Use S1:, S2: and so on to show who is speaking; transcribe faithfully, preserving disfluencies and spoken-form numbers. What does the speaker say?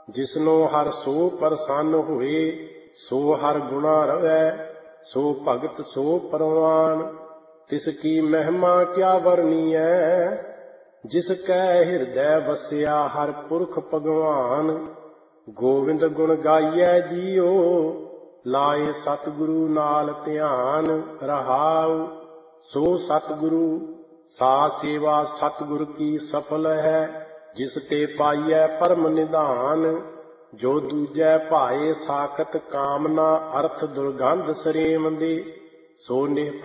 S1: ਜਿਸਨੋ ਹਰ ਸੋ ਪ੍ਰਸੰਨ ਹੋਏ, ਸੋ ਹਰ ਗੁਣਾ ਰਵੈ, ਸੋ ਭਗਤ ਸੋ ਪਰਵਾਨ। ਤਿਸ ਕੀ ਮਹਿਮਾ ਕਿਆ ਵਰਣੀਐ, ਜਿਸ ਕੈ ਹਿਰਦੈ ਵਸਿਆ ਹਰ ਪੁਰਖ ਭਗਵਾਨ। ਗੋਵਿੰਦ ਗੁਣ ਗਾਈਐ ਜੀਓ, ਲਾਏ ਸਤਿਗੁਰੂ ਨਾਲ ਧਿਆਨ। ਰਹਾਉ ਸੋ ਸਤਿਗੁਰੂ ਸਾ ਸੇਵਾ ਸਤਿਗੁਰ ਕੀ ਸਫਲ ਹੈ, ਜਿਸ ਤੇ ਪਾਈਐ ਪਰਮ ਨਿਧਾਨ। ਜੋ ਦੂਜੈ ਭਾਏ ਸਾਖਤ ਕਾਮਨਾ, ਅਰਥ ਦੁਰਗੰਧ ਸਰੇਮ ਦੇ, ਸੋ ਨਿਹ